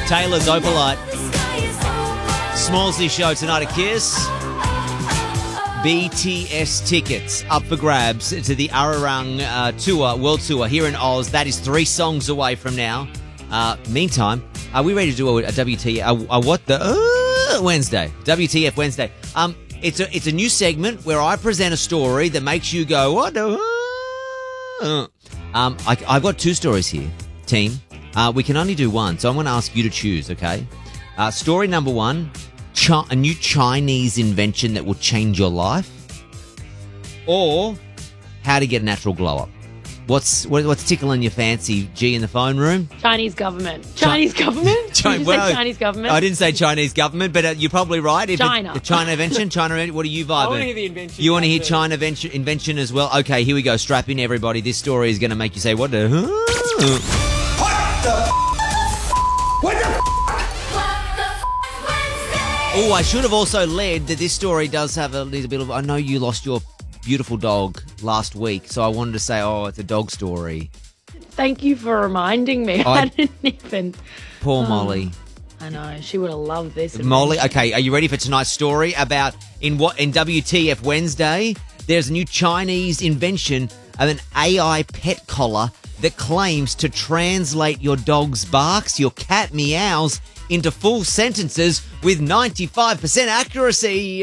Taylor's Opalite. Smallsy show tonight at Kiss. BTS tickets up for grabs to the Ararang tour, world tour here in Oz. That is 3 songs away from now. Meantime, are we ready to do a WTF Wednesday? WTF Wednesday. It's a new segment where I present a story that makes you go, what the? I've got 2 stories here, team. We can only do one, so I'm going to ask you to choose, okay? Story number 1, a new Chinese invention that will change your life, or how to get a natural glow up. What's tickling your fancy, G, in the phone room? Chinese government. Chinese government? Chinese government? I didn't say Chinese government, but you're probably right. China. China invention? What are you vibing? I want to hear the invention. You want to hear China invention as well? Okay, here we go. Strap in, everybody. This story is going to make you say, what the? Oh, I should have also led that this story does have a little bit of... I know you lost your beautiful dog last week, so I wanted to say, it's a dog story. Thank you for reminding me. I didn't even... Poor Molly. I know. She would have loved this. Molly, okay, are you ready for tonight's story about in WTF Wednesday? There's a new Chinese invention of an AI pet collar that claims to translate your dog's barks, your cat meows, into full sentences with 95% accuracy.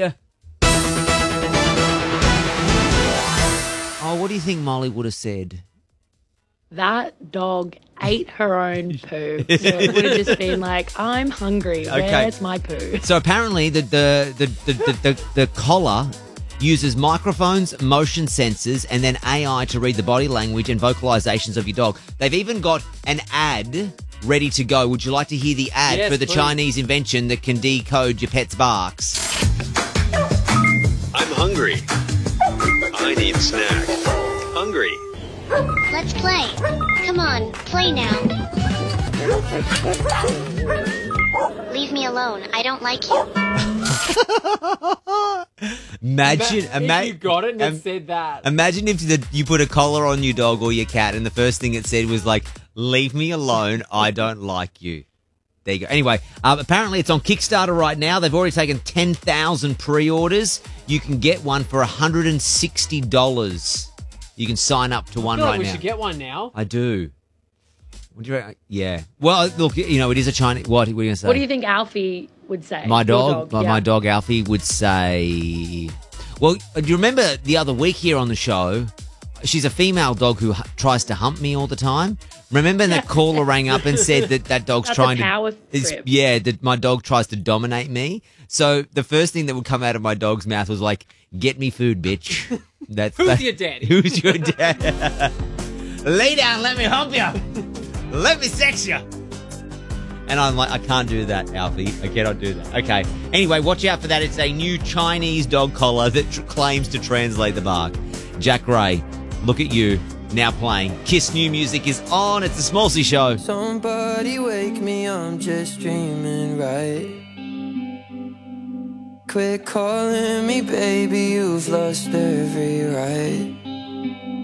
Oh, what do you think Molly would have said? That dog ate her own poo. So it would have just been like, I'm hungry. Okay. Where's my poo? So apparently the collar uses microphones, motion sensors, and then AI to read the body language and vocalizations of your dog. They've even got an ad ready to go. Would you like to hear the ad for the Chinese invention that can decode your pet's barks? I'm hungry. I need a snack. Hungry. Let's play. Come on, play now. Leave me alone. I don't like you. Imagine if you got it and it said that. Imagine if you put a collar on your dog or your cat and the first thing it said was like, leave me alone, I don't like you. There you go. Anyway, apparently it's on Kickstarter right now. They've already taken 10,000 pre-orders. You can get one for $160. You can sign up to one right now. We should get one now. I do. What do you reckon? Yeah. Well, look, it is a Chinese... What are you going to say? What do you think Alfie would say? My dog? My dog Alfie would say... Well, do you remember the other week here on the show, she's a female dog who tries to hump me all the time. Remember that caller rang up and said that dog's That's trying a power to... trip. that my dog tries to dominate me. So the first thing that would come out of my dog's mouth was like, get me food, bitch. Who's your daddy? Who's your dad? Lay down, let me hump you. Let me sex you. And I'm like, I can't do that, Alfie. I cannot do that. Okay. Anyway, watch out for that. It's a new Chinese dog collar that claims to translate the bark. Jack Ray, look at you, now playing. Kiss new music is on. It's the Smallsy Show. Somebody wake me, I'm just dreaming, right? Quit calling me baby, you've lost every right.